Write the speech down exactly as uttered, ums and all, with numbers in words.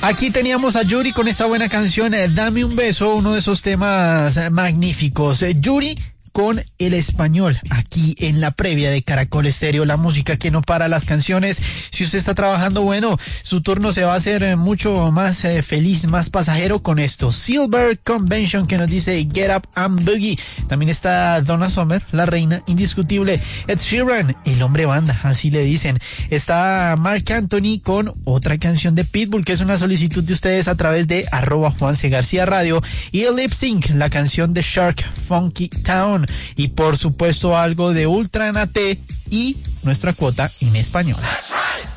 Aquí teníamos a Yuri con esta buena canción, eh, Dame un beso, uno de esos temas eh, magníficos. Eh, Yuri con el español, aquí en la previa de Caracol Estéreo, la música que no para, las canciones. Si usted está trabajando, bueno, su turno se va a hacer eh, mucho más eh, feliz, más pasajero con esto. Silver Convention, que nos dice Get Up and Boogie. También está Donna Summer, la reina indiscutible. Ed Sheeran, el hombre banda, así le dicen. Está Marc Anthony con otra canción de Pitbull, que es una solicitud de ustedes a través de arroba Juan C. García Radio. Y el Lip Sync, la canción de Shark, Funky Town. Y por supuesto algo de Ultra Nate y nuestra cuota en español.